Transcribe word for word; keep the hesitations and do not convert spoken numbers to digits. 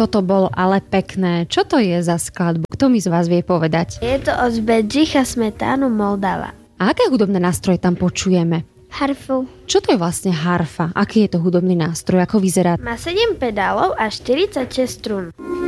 toto bolo ale pekné. Čo to je za skladbu? Kto mi z vás vie povedať? Je to od Bedřicha Smetanu Moldava. A aké hudobné nástroje tam počujeme? Harfu. Čo to je vlastne harfa? Aký je to hudobný nástroj? Ako vyzerá? Má sedem pedálov a štyridsaťšesť strún.